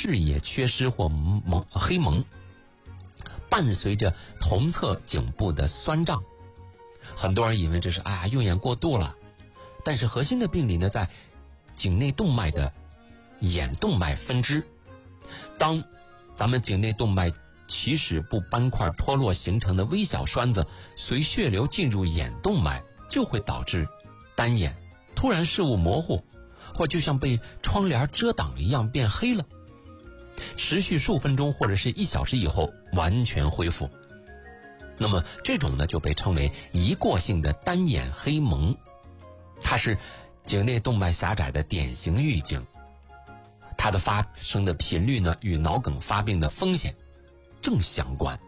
视野缺失或黑蒙，伴随着同侧颈部的酸胀。很多人以为这是用眼过度了，但是核心的病理呢在颈内动脉的眼动脉分支。当咱们颈内动脉起始部斑块脱落形成的微小栓子随血流进入眼动脉，就会导致单眼突然视物模糊，或就像被窗帘遮挡一样变黑了，持续数分钟或者是1小时以后完全恢复。那么这种呢就被称为一过性的单眼黑蒙，它是颈内动脉狭窄的典型预警，它的发生的频率呢与脑梗发病的风险正相关。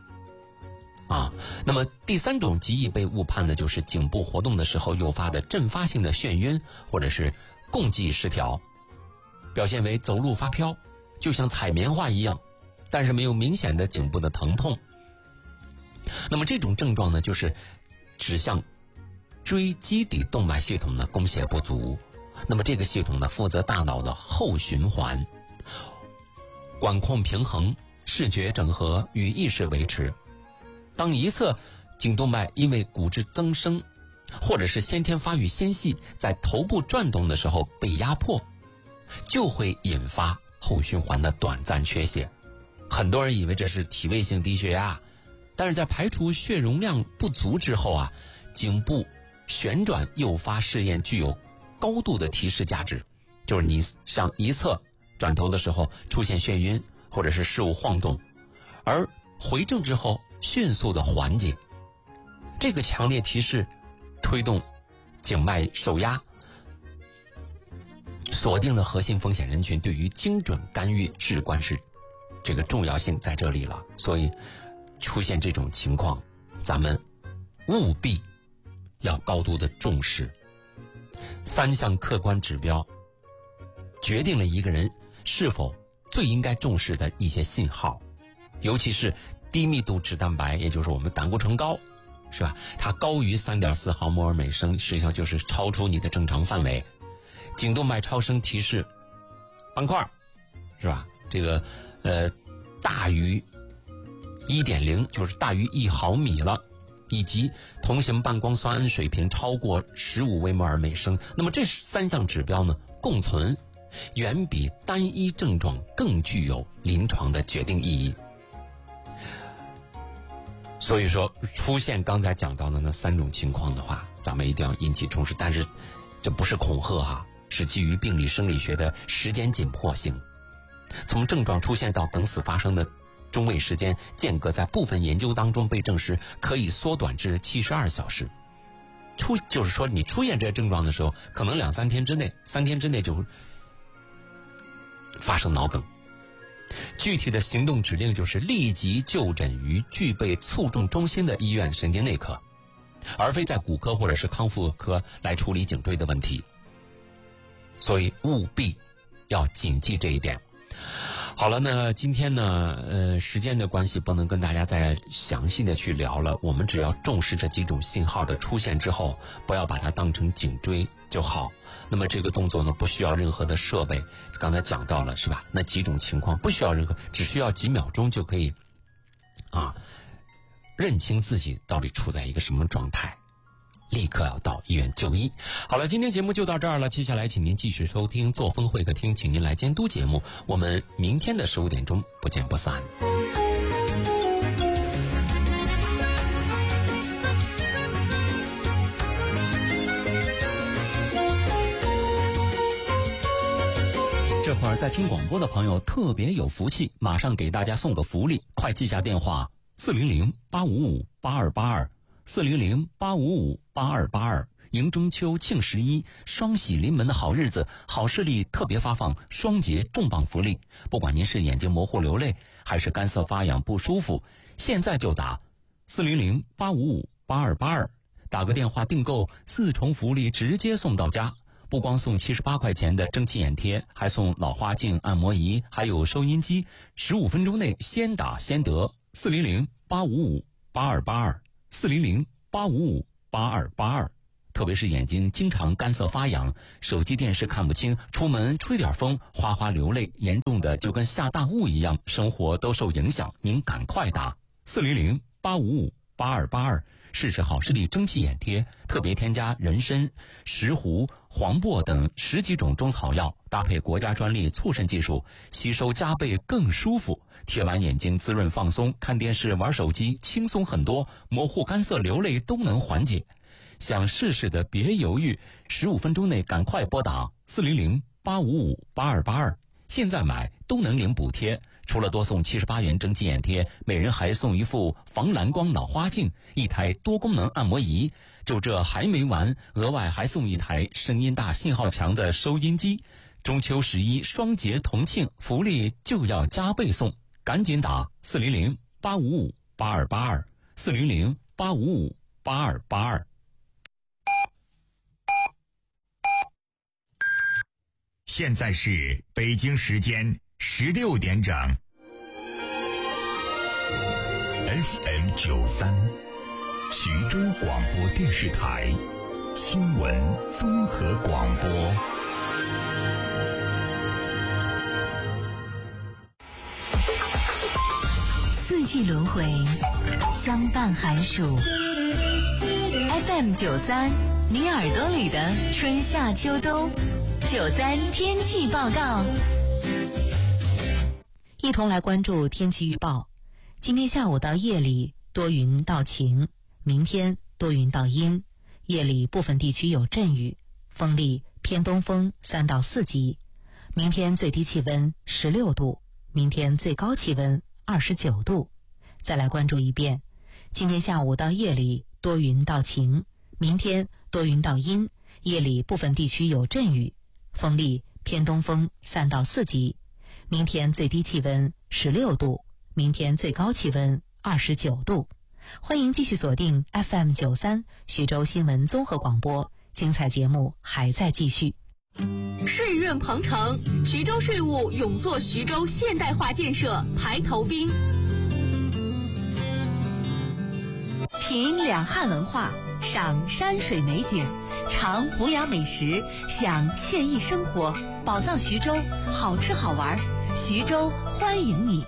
那么第3种极易被误判的就是颈部活动的时候诱发的阵发性的眩晕或者是共济失调，表现为走路发飘，就像踩棉花一样，但是没有明显的颈部的疼痛。那么这种症状呢就是指向椎基底动脉系统的供血不足。那么这个系统呢负责大脑的后循环，管控平衡、视觉整合与意识维持。当一侧颈动脉因为骨质增生或者是先天发育纤细在头部转动的时候被压迫，就会引发后循环的短暂缺血。很多人以为这是体位性低血压，但是在排除血容量不足之后颈部旋转诱发试验具有高度的提示价值，就是你向一侧转头的时候出现眩晕或者是事物晃动，而回正之后迅速的缓解。这个强烈提示推动颈脉受压，锁定了核心风险人群，对于精准干预至关是这个重要性在这里了。所以出现这种情况，咱们务必要高度的重视。3项客观指标决定了一个人是否最应该重视的一些信号，尤其是低密度脂蛋白，也就是我们胆固醇高，是吧？它高于3.4毫摩尔每升，实际上就是超出你的正常范围。颈动脉超声提示斑块，是吧？这个大于1.0，就是大于1毫米了，以及同型半胱酸胺水平超过15微摩尔每升。那么这3项指标呢共存，远比单一症状更具有临床的决定意义。所以说出现刚才讲到的那3种情况的话，咱们一定要引起重视。但是这不是恐吓是基于病理生理学的时间紧迫性。从症状出现到梗死发生的中位时间间隔在部分研究当中被证实可以缩短至72小时。就是说你出现这些症状的时候，可能2-3天之内，3天之内就发生脑梗。具体的行动指令就是立即就诊于具备卒中中心的医院神经内科，而非在骨科或者是康复科来处理颈椎的问题。所以务必要谨记这一点。好了，那今天呢时间的关系不能跟大家再详细的去聊了，我们只要重视这几种信号的出现之后，不要把它当成颈椎就好。那么这个动作呢不需要任何的设备，刚才讲到了是吧？那几种情况不需要任何，只需要几秒钟就可以认清自己到底处在一个什么状态，立刻要到医院就医。好了，今天节目就到这儿了，接下来请您继续收听作风会客厅，请您来监督节目，我们明天的15点钟不见不散。这会儿在听广播的朋友特别有福气，马上给大家送个福利，快记下电话400-855-8282，400-855-8282。迎中秋庆11，双喜临门的好日子，好视力特别发放双节重磅福利。不管您是眼睛模糊流泪，还是干涩发痒不舒服，现在就打400-855-8282，打个电话订购，4重福利直接送到家。不光送78块钱的蒸汽眼贴，还送老花镜、按摩仪，还有收音机，15分钟内先打先得。400-855-8282，400-855-8282， 特别是眼睛经常干涩发痒，手机电视看不清，出门吹点风哗哗流泪，严重的就跟下大雾一样，生活都受影响。您赶快打400-855-8282，试试好视力蒸汽眼贴，特别添加人参、石斛、黄柏等10几种中草药，搭配国家专利促渗技术，吸收加倍更舒服。贴完眼睛滋润放松，看电视玩手机轻松很多，模糊干涩流泪都能缓解。想试试的别犹豫，15分钟内赶快拨打400-855-8282，现在买都能领补贴。除了多送78元蒸汽眼贴，每人还送一副防蓝光老花镜，1台多功能按摩仪。就这还没完，额外还送1台声音大信号强的收音机。中秋11双节同庆，福利就要加倍送，赶紧打400-855-8282 400-855-8282。 现在是北京时间16点整。FM93，徐州广播电视台新闻综合广播。 四季轮回，相伴寒暑。FM93，你耳朵里的春夏秋冬。93天气报告，一同来关注天气预报。今天下午到夜里多云到晴，明天多云到阴，夜里部分地区有阵雨，风力偏东风3到4级。明天最低气温16度，明天最高气温29度。再来关注一遍，今天下午到夜里多云到晴，明天多云到阴，夜里部分地区有阵雨，风力偏东风3到4级。明天最低气温16度，明天最高气温29度。欢迎继续锁定 FM93 徐州新闻综合广播，精彩节目还在继续。 税润鹏程，徐州税务永做徐州现代化建设排头兵。 品两汉文化，赏山水美景，尝府雅美食，享惬意生活，宝藏徐州，好吃好玩，徐州欢迎你。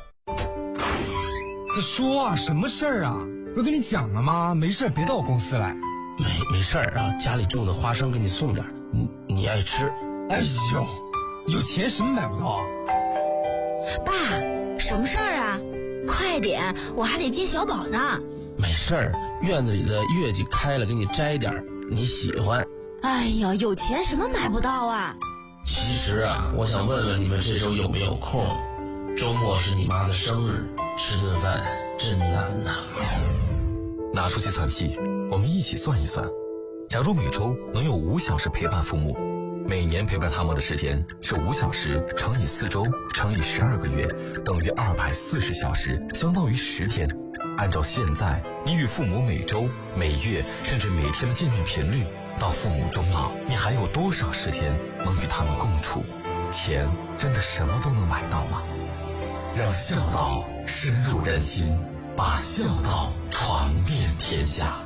说啊，什么事儿啊？不是跟你讲了吗？没事别到我公司来。 没事儿啊，家里种的花生给你送点，你爱吃。 哎呦，有钱什么买不到啊？ 爸，什么事儿啊？快点，我还得接小宝呢。 没事儿，院子里的月季开了，给你摘点，你喜欢。 哎呀，有钱什么买不到啊？ 其实啊，我想问问你们这周有没有空？周末是你妈的生日，吃顿饭真难呐。 拿出计算器，我们一起算一算。假如每周能有5小时陪伴父母，每年陪伴他们的时间是5小时乘以4周乘以12个月，等于240小时，相当于10天。按照现在你与父母每周、每月甚至每天的见面频率，到父母终老，你还有多少时间能与他们共处？钱真的什么都能买到吗？让孝道深入人心，把孝道传遍天下。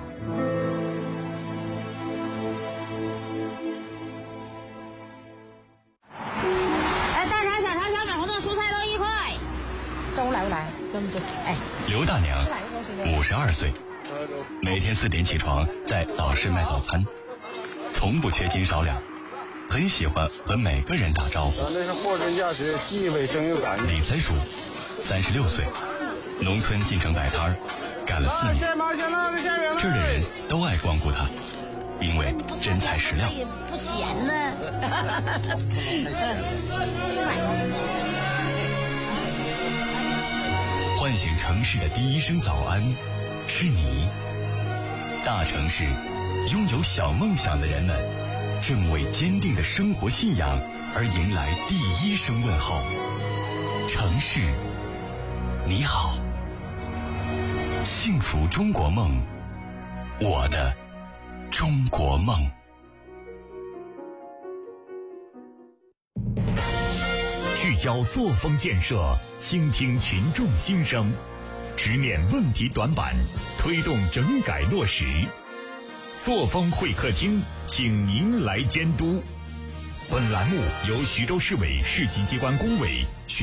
大肠、小肠、小卷、红豆、蔬菜都1块。中午来不来？跟不去。哎， 刘大娘，52岁，每天4点起床，在早市卖早餐，从不缺斤少两，很喜欢和每个人打招呼。 咱这是货真价实，既卫生又干净。 李三叔，36岁，农村进城摆摊，干了4年。这儿的人都爱光顾他，因为真材实料。 不咸呢。 唤醒城市的第一声早安，是你。大城市拥有小梦想的人们，正为坚定的生活信仰而迎来第一声问候。城市，你好。幸福中国梦，我的中国梦。 聚焦作风建设，倾听群众心声，直面问题短板，推动整改落实。 作风会客厅，请您来监督。本栏目由徐州市委市级机关工委